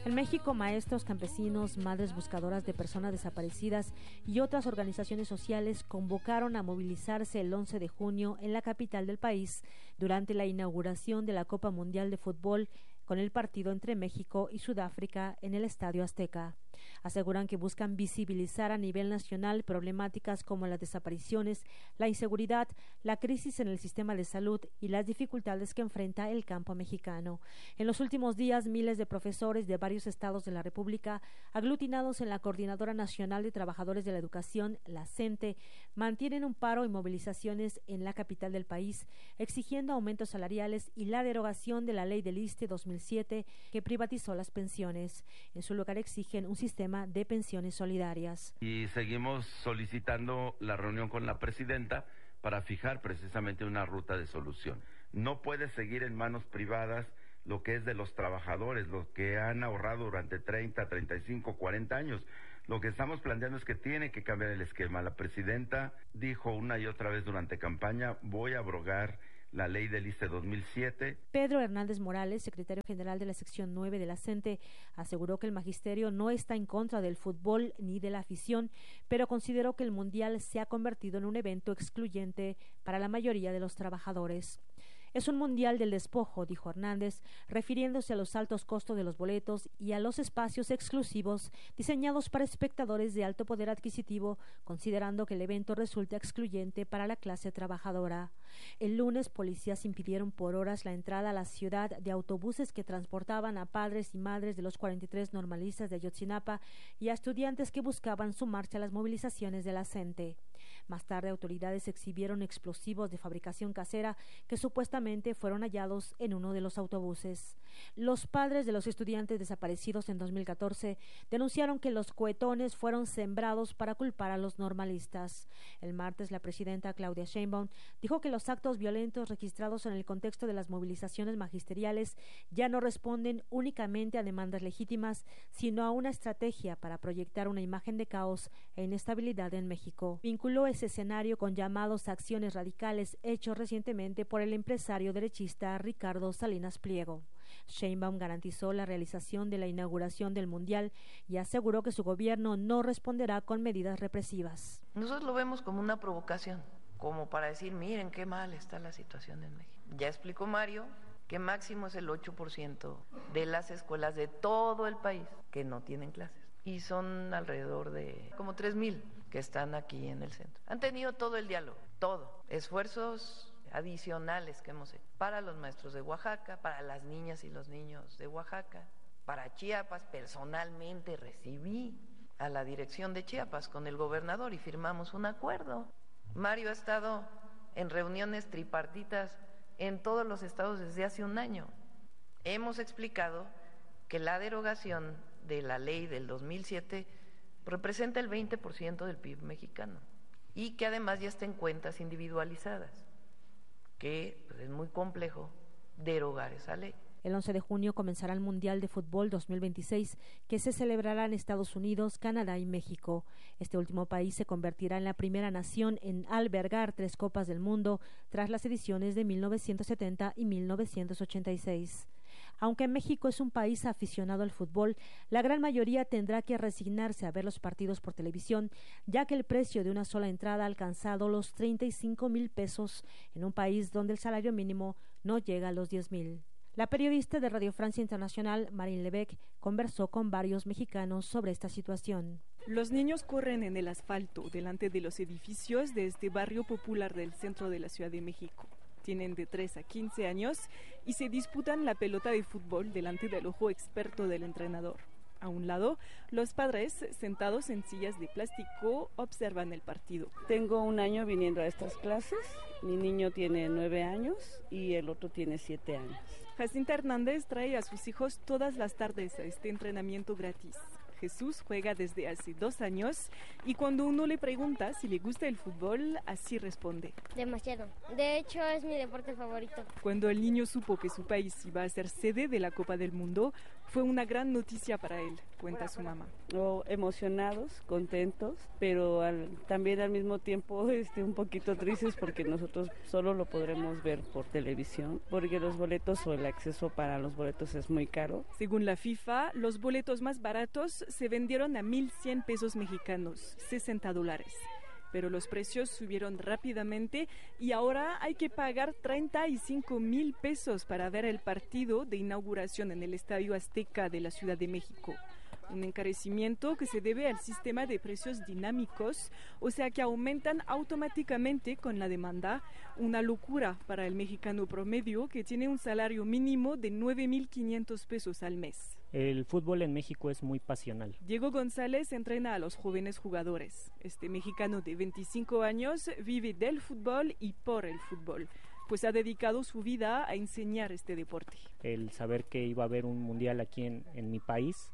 En México, maestros, campesinos, madres buscadoras de personas desaparecidas y otras organizaciones sociales convocaron a movilizarse el 11 de junio en la capital del país durante la inauguración de la Copa Mundial de Fútbol con el partido entre México y Sudáfrica en el Estadio Azteca. Aseguran que buscan visibilizar a nivel nacional problemáticas como las desapariciones, la inseguridad, la crisis en el sistema de salud y las dificultades que enfrenta el campo mexicano. En los últimos días, miles de profesores de varios estados de la República, aglutinados en la Coordinadora Nacional de Trabajadores de la Educación, la CENTE, mantienen un paro y movilizaciones en la capital del país, exigiendo aumentos salariales y la derogación de la Ley del ISSSTE 2007 que privatizó las pensiones. En su lugar exigen un sistema de pensiones solidarias. Y seguimos solicitando la reunión con la presidenta para fijar precisamente una ruta de solución. No puede seguir en manos privadas lo que es de los trabajadores, lo que han ahorrado durante 30, 35, 40 años. Lo que estamos planteando es que tiene que cambiar el esquema. La presidenta dijo una y otra vez durante campaña, voy a abrogar la ley del ISSSTE 2007. Pedro Hernández Morales, secretario general de la sección 9 de la CENTE, aseguró que el magisterio no está en contra del fútbol ni de la afición, pero consideró que el mundial se ha convertido en un evento excluyente para la mayoría de los trabajadores. Es un mundial del despojo, dijo Hernández, refiriéndose a los altos costos de los boletos y a los espacios exclusivos diseñados para espectadores de alto poder adquisitivo, considerando que el evento resulta excluyente para la clase trabajadora. El lunes, policías impidieron por horas la entrada a la ciudad de autobuses que transportaban a padres y madres de los 43 normalistas de Ayotzinapa y a estudiantes que buscaban sumarse a las movilizaciones de la CENTE. Más tarde, autoridades exhibieron explosivos de fabricación casera que supuestamente fueron hallados en uno de los autobuses. Los padres de los estudiantes desaparecidos en 2014 denunciaron que los cohetones fueron sembrados para culpar a los normalistas. El martes, la presidenta Claudia Sheinbaum dijo que los actos violentos registrados en el contexto de las movilizaciones magisteriales ya no responden únicamente a demandas legítimas, sino a una estrategia para proyectar una imagen de caos e inestabilidad en México. Vinculó ese escenario con llamados a acciones radicales hechos recientemente por el empresario derechista Ricardo Salinas Pliego. Sheinbaum garantizó la realización de la inauguración del Mundial y aseguró que su gobierno no responderá con medidas represivas. Nosotros lo vemos como una provocación, como para decir, miren qué mal está la situación en México. Ya explicó Mario que máximo es el 8% de las escuelas de todo el país que no tienen clases. Y son alrededor de como 3,000 que están aquí en el centro. Han tenido todo el diálogo, todo. Esfuerzos adicionales que hemos hecho para los maestros de Oaxaca, para las niñas y los niños de Oaxaca, para Chiapas. Personalmente recibí a la dirección de Chiapas con el gobernador y firmamos un acuerdo. Mario ha estado en reuniones tripartitas en todos los estados desde hace un año. Hemos explicado que la derogación de la ley del 2007 representa el 20% del PIB mexicano y que además ya está en cuentas individualizadas, que pues, es muy complejo derogar esa ley. El 11 de junio comenzará el Mundial de Fútbol 2026, que se celebrará en Estados Unidos, Canadá y México. Este último país se convertirá en la primera nación en albergar 3 Copas del Mundo tras las ediciones de 1970 y 1986. Aunque México es un país aficionado al fútbol, la gran mayoría tendrá que resignarse a ver los partidos por televisión, ya que el precio de una sola entrada ha alcanzado los 35,000 pesos en un país donde el salario mínimo no llega a los 10,000. La periodista de Radio Francia Internacional, Marine Lebec, conversó con varios mexicanos sobre esta situación. Los niños corren en el asfalto delante de los edificios de este barrio popular del centro de la Ciudad de México. Tienen de 3 a 15 años y se disputan la pelota de fútbol delante del ojo experto del entrenador. A un lado, los padres, sentados en sillas de plástico, observan el partido. Tengo un año viniendo a estas clases. Mi niño tiene 9 años y el otro tiene 7 años. Jacinta Hernández trae a sus hijos todas las tardes a este entrenamiento gratis. Jesús juega desde hace 2 años y cuando uno le pregunta si le gusta el fútbol, así responde. Demasiado. De hecho, es mi deporte favorito. Cuando el niño supo que su país iba a ser sede de la Copa del Mundo, fue una gran noticia para él, cuenta su mamá. Emocionados, contentos, pero también al mismo tiempo un poquito tristes porque nosotros solo lo podremos ver por televisión, porque los boletos o el acceso para los boletos es muy caro. Según la FIFA, los boletos más baratos se vendieron a 1,100 pesos mexicanos, $60. Pero los precios subieron rápidamente y ahora hay que pagar 35,000 pesos para ver el partido de inauguración en el Estadio Azteca de la Ciudad de México. Un encarecimiento que se debe al sistema de precios dinámicos, o sea que aumentan automáticamente con la demanda, una locura para el mexicano promedio que tiene un salario mínimo de 9,500 pesos al mes. El fútbol en México es muy pasional. Diego González entrena a los jóvenes jugadores. Este mexicano de 25 años vive del fútbol y por el fútbol, pues ha dedicado su vida a enseñar este deporte. El saber que iba a haber un mundial aquí en mi país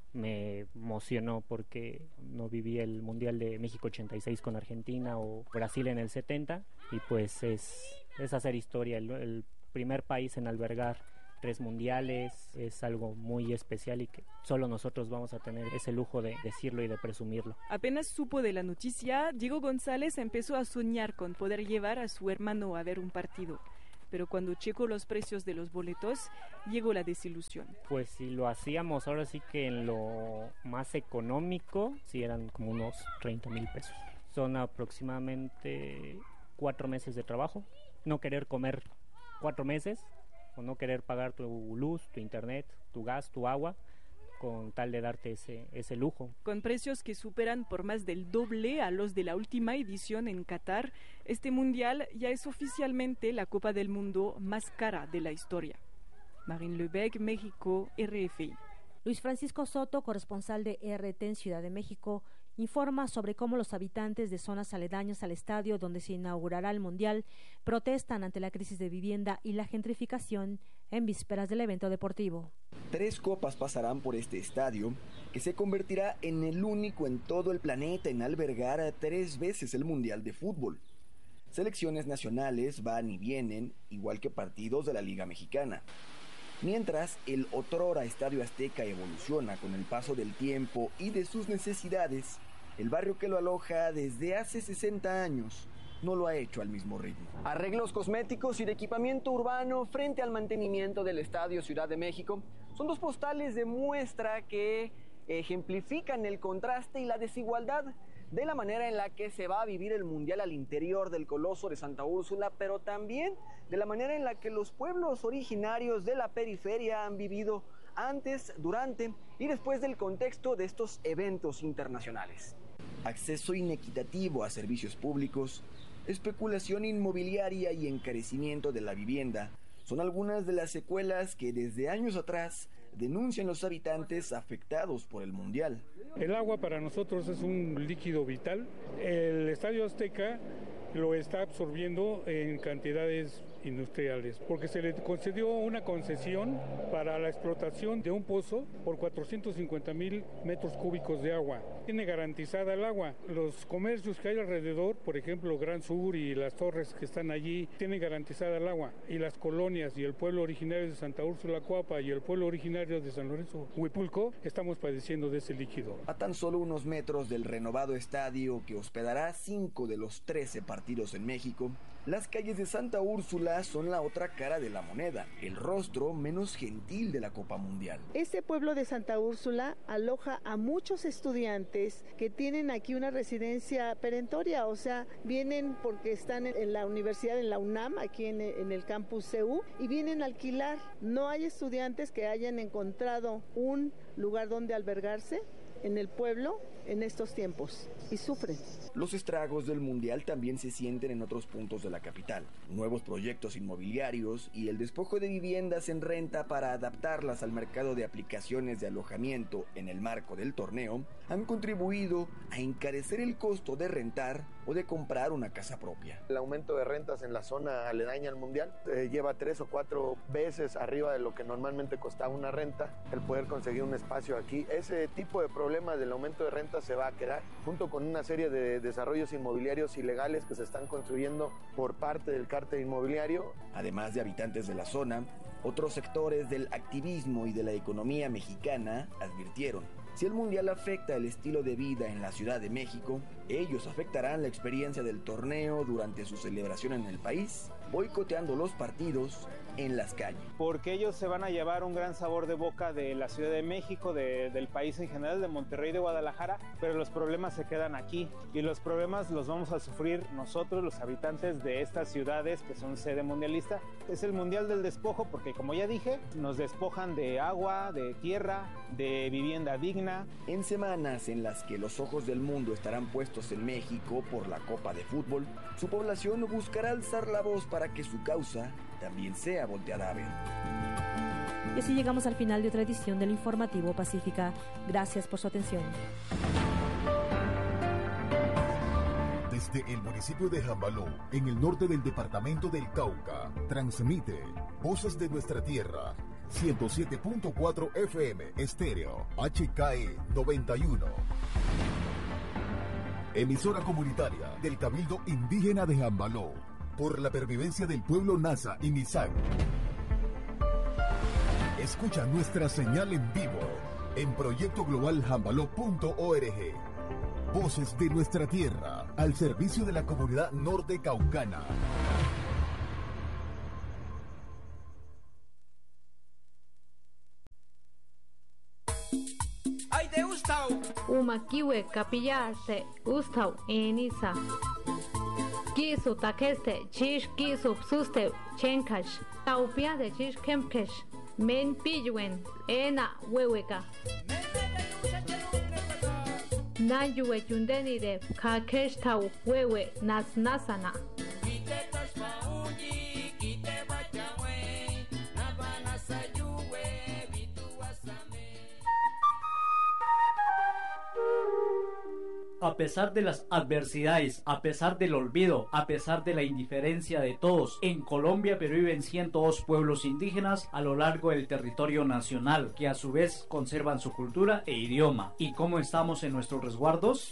me emocionó porque no viví el Mundial de México 86 con Argentina o Brasil en el 70 y pues es hacer historia, el primer país en albergar 3 mundiales, es algo muy especial y que solo nosotros vamos a tener ese lujo de decirlo y de presumirlo. Apenas supo de la noticia, Diego González empezó a soñar con poder llevar a su hermano a ver un partido. Pero cuando checó los precios de los boletos, llegó la desilusión. Pues si lo hacíamos ahora sí que en lo más económico, sí eran como unos 30,000 pesos. Son aproximadamente 4 meses de trabajo. No querer comer 4 meses o no querer pagar tu luz, tu internet, tu gas, tu agua, con tal de darte ese lujo. Con precios que superan por más del doble a los de la última edición en Qatar, este mundial ya es oficialmente la Copa del Mundo más cara de la historia. Marine Lebec, México, RFI. Luis Francisco Soto, corresponsal de RT en Ciudad de México, informa sobre cómo los habitantes de zonas aledañas al estadio donde se inaugurará el Mundial protestan ante la crisis de vivienda y la gentrificación en vísperas del evento deportivo. 3 copas pasarán por este estadio, que se convertirá en el único en todo el planeta en albergar 3 veces el Mundial de Fútbol. Selecciones nacionales van y vienen, igual que partidos de la Liga Mexicana. Mientras el otrora Estadio Azteca evoluciona con el paso del tiempo y de sus necesidades, el barrio que lo aloja desde hace 60 años no lo ha hecho al mismo ritmo. Arreglos cosméticos y de equipamiento urbano frente al mantenimiento del Estadio Ciudad de México son 2 postales de muestra que ejemplifican el contraste y la desigualdad de la manera en la que se va a vivir el Mundial al interior del Coloso de Santa Úrsula, pero también de la manera en la que los pueblos originarios de la periferia han vivido antes, durante y después del contexto de estos eventos internacionales. Acceso inequitativo a servicios públicos, especulación inmobiliaria y encarecimiento de la vivienda son algunas de las secuelas que desde años atrás denuncian los habitantes afectados por el Mundial. El agua para nosotros es un líquido vital. El Estadio Azteca lo está absorbiendo en cantidades industriales, porque se le concedió una concesión para la explotación de un pozo por 450,000 metros cúbicos de agua. Tiene garantizada el agua. Los comercios que hay alrededor, por ejemplo Gran Sur y las torres que están allí, tienen garantizada el agua. Y las colonias y el pueblo originario de Santa Úrsula Coapa y el pueblo originario de San Lorenzo Huipulco estamos padeciendo de ese líquido. A tan solo unos metros del renovado estadio que hospedará 5 de los 13 partidos en México, las calles de Santa Úrsula son la otra cara de la moneda, el rostro menos gentil de la Copa Mundial. Este pueblo de Santa Úrsula aloja a muchos estudiantes que tienen aquí una residencia perentoria, o sea, vienen porque están en la universidad, en la UNAM, aquí en el campus CU, y vienen a alquilar. No hay estudiantes que hayan encontrado un lugar donde albergarse en el pueblo en estos tiempos y sufren. Los estragos del Mundial también se sienten en otros puntos de la capital. Nuevos proyectos inmobiliarios y el despojo de viviendas en renta para adaptarlas al mercado de aplicaciones de alojamiento en el marco del torneo han contribuido a encarecer el costo de rentar o de comprar una casa propia. El aumento de rentas en la zona aledaña al Mundial lleva 3 o 4 veces arriba de lo que normalmente costaba una renta, el poder conseguir un espacio aquí. Ese tipo de problemas del aumento de rentas se va a quedar, junto con una serie de desarrollos inmobiliarios ilegales que se están construyendo por parte del cártel inmobiliario. Además de habitantes de la zona, otros sectores del activismo y de la economía mexicana advirtieron: si el Mundial afecta el estilo de vida en la Ciudad de México, ellos afectarán la experiencia del torneo durante su celebración en el país, boicoteando los partidos en las calles. Porque ellos se van a llevar un gran sabor de boca de la Ciudad de México, del país en general, de Monterrey, de Guadalajara, pero los problemas se quedan aquí y los problemas los vamos a sufrir nosotros, los habitantes de estas ciudades que son sede mundialista. Es el Mundial del despojo porque, como ya dije, nos despojan de agua, de tierra, de vivienda digna. En semanas en las que los ojos del mundo estarán puestos en México por la Copa de Fútbol, su población buscará alzar la voz para que su causa también sea volteada a ver. Y así llegamos al final de otra edición del Informativo Pacífica. Gracias por su atención. Desde el municipio de Jambaló, en el norte del departamento del Cauca, transmite Voces de Nuestra Tierra, 107.4 FM estéreo, HKE 91. Emisora comunitaria del Cabildo Indígena de Jambaló, por la pervivencia del pueblo Nasa y Misak. Escucha nuestra señal en vivo en proyectoglobaljambaló.org. Voces de Nuestra Tierra, al servicio de la comunidad norte caucana. ¡Ay, de Ustau! Umakiwe kapillarse Ustau enisa. Kisu takeste chish kisu psuste chenkash. Taupia de chish kemkesh. Men piyuen ena weweka. Nayuwe yundeni de kakesh tau wewe nasnasana. A pesar de las adversidades, a pesar del olvido, a pesar de la indiferencia de todos, en Colombia perviven 102 pueblos indígenas a lo largo del territorio nacional, que a su vez conservan su cultura e idioma. ¿Y cómo estamos en nuestros resguardos?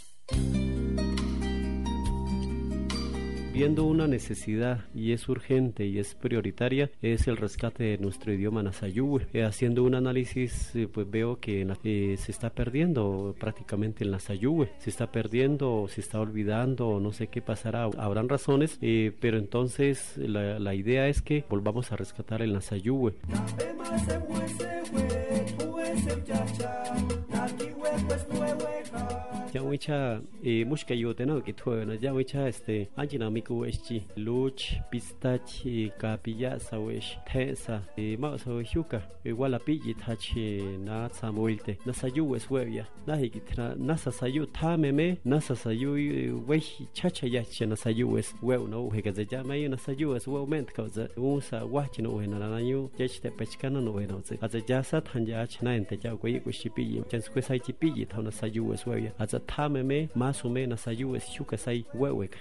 Viendo una necesidad y es urgente y es prioritaria, es el rescate de nuestro idioma Nasayuwe. Haciendo un análisis, pues veo que se está perdiendo prácticamente el Nasayuwe, se está perdiendo, se está olvidando, no sé qué pasará, habrán razones, pero entonces la idea es que volvamos a rescatar el Nasayuwe. Yawicha mushka yotena que tuena yawicha anjina mikuwechi luch pistachi kapilla sawesh tesa ma so huka wala piji tachi na samuilte na sayu swevia na hikitra nasa sayu tameme nasa sayu wehi chacha yachi na sayu wew no hekaza jamay na sayu wement kaza usa wachino wena na nyu yachte pechkana no wena aza jasa thanja chna ente ja goyi kushipi chanskwe sai chipi thona sayu swevia aza tameme masume na sayu shuka sai wewek.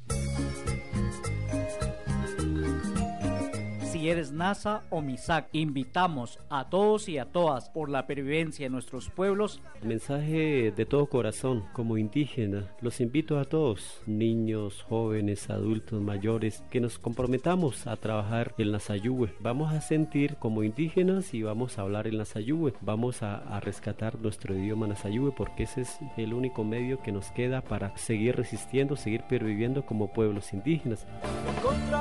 Si eres Nasa o Misak, invitamos a todos y a todas por la pervivencia de nuestros pueblos. Mensaje de todo corazón, como indígena, los invito a todos, niños, jóvenes, adultos, mayores, que nos comprometamos a trabajar el Nasayuwe. Vamos a sentir como indígenas y vamos a hablar el Nasayuwe. Vamos a rescatar nuestro idioma Nasayuwe porque ese es el único medio que nos queda para seguir resistiendo, seguir perviviendo como pueblos indígenas.